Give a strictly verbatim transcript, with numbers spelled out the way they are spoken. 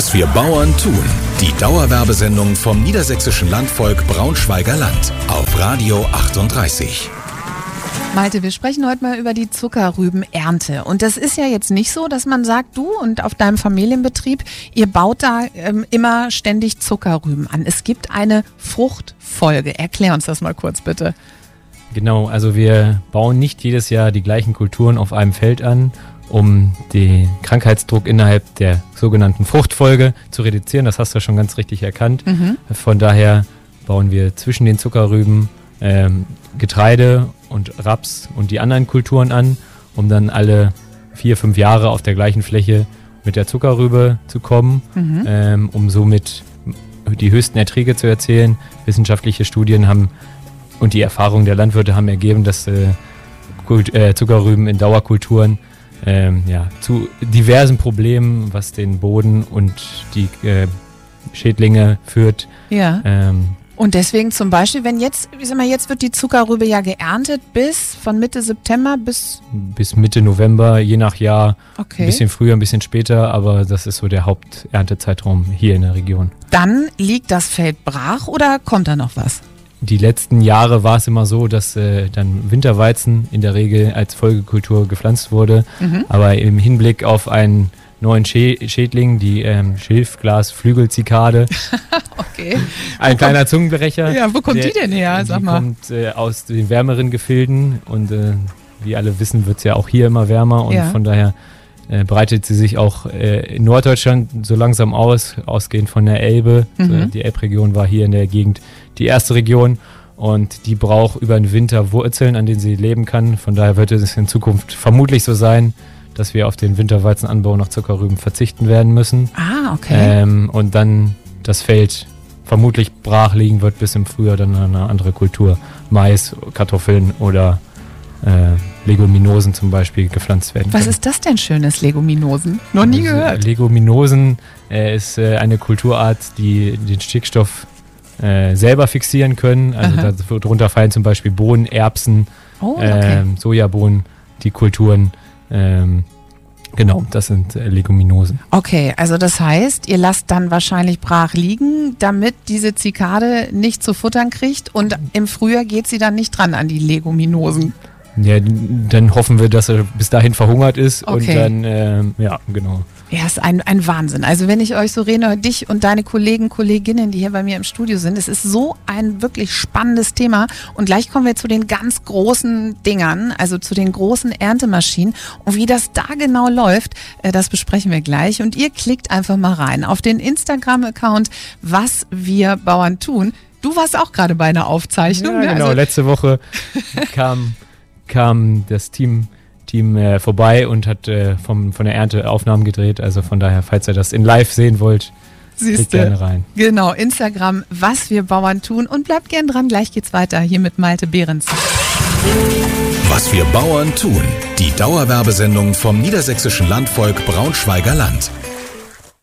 Was wir Bauern tun. Die Dauerwerbesendung vom Niedersächsischen Landvolk Braunschweiger Land auf Radio achtunddreißig. Malte, wir sprechen heute mal über die Zuckerrübenernte. Und das ist ja jetzt nicht so, dass man sagt, du und auf deinem Familienbetrieb, ihr baut da ähm, immer ständig Zuckerrüben an. Es gibt eine Fruchtfolge. Erklär uns das mal kurz, bitte. Genau, also wir bauen nicht jedes Jahr die gleichen Kulturen auf einem Feld an, um den Krankheitsdruck innerhalb der sogenannten Fruchtfolge zu reduzieren. Das hast du schon ganz richtig erkannt. Mhm. Von daher bauen wir zwischen den Zuckerrüben ähm, Getreide und Raps und die anderen Kulturen an, um dann alle vier, fünf Jahre auf der gleichen Fläche mit der Zuckerrübe zu kommen, mhm. ähm, um somit die höchsten Erträge zu erzielen. Wissenschaftliche Studien haben und die Erfahrungen der Landwirte haben ergeben, dass äh, Kult, äh, Zuckerrüben in Dauerkulturen ähm, ja, zu diversen Problemen, was den Boden und die äh, Schädlinge führt. Ja. Ähm, Und deswegen zum Beispiel, wenn jetzt, ich sag mal, jetzt wird die Zuckerrübe ja geerntet bis von Mitte September bis... Bis Mitte November, je nach Jahr. Okay. Ein bisschen früher, ein bisschen später, aber das ist so der Haupterntezeitraum hier in der Region. Dann liegt das Feld brach oder kommt da noch was? Die letzten Jahre war es immer so, dass äh, dann Winterweizen in der Regel als Folgekultur gepflanzt wurde. Mhm. Aber im Hinblick auf einen neuen Schä- Schädling, die ähm, Schilfglasflügelzikade. Okay. Ein kleiner Zungenbrecher. Ja, wo kommt der, die denn her? Sag die mal. kommt äh, aus den wärmeren Gefilden und äh, wie alle wissen, wird es ja auch hier immer wärmer und ja. von daher äh, breitet sie sich auch äh, in Norddeutschland so langsam aus, ausgehend von der Elbe. Mhm. So, die Elbregion war hier in der Gegend die erste Region und die braucht über den Winter Wurzeln, an denen sie leben kann. Von daher wird es in Zukunft vermutlich so sein, dass wir auf den Winterweizenanbau nach Zuckerrüben verzichten werden müssen. Ah, okay. Ähm, und dann das Feld vermutlich brach liegen wird, bis im Frühjahr dann eine andere Kultur, Mais, Kartoffeln oder äh, Leguminosen zum Beispiel gepflanzt werden Was können. ist das denn Schönes, Leguminosen? Noch nie Also, gehört. Leguminosen äh, ist äh, eine Kulturart, die den Stickstoff äh, selber fixieren können. Also darunter fallen zum Beispiel Bohnen, Erbsen, oh, okay. äh, Sojabohnen, die Kulturen. Ähm, genau, das sind äh, Leguminosen. Okay, also das heißt, ihr lasst dann wahrscheinlich brach liegen, damit diese Zikade nicht zu futtern kriegt und im Frühjahr geht sie dann nicht dran an die Leguminosen. Ja, dann hoffen wir, dass er bis dahin verhungert ist okay. und dann, ähm, ja, genau. Ja, ist ein, ein Wahnsinn. Also wenn ich euch so rede, dich und deine Kollegen, Kolleginnen, die hier bei mir im Studio sind, es ist so ein wirklich spannendes Thema. Und gleich kommen wir zu den ganz großen Dingern, also zu den großen Erntemaschinen. Und wie das da genau läuft, das besprechen wir gleich. Und ihr klickt einfach mal rein auf den Instagram-Account, was wir Bauern tun. Du warst auch gerade bei einer Aufzeichnung. Ja, ne? genau. Also letzte Woche kam, kam das Team... Team äh, vorbei und hat äh, vom, von der Ernte Aufnahmen gedreht. Also von daher, falls ihr das in live sehen wollt, klickt gerne rein. Genau, Instagram, was wir Bauern tun. Und bleibt gern dran, gleich geht's weiter hier mit Malte Behrens. Was wir Bauern tun. Die Dauerwerbesendung vom Niedersächsischen Landvolk Braunschweiger Land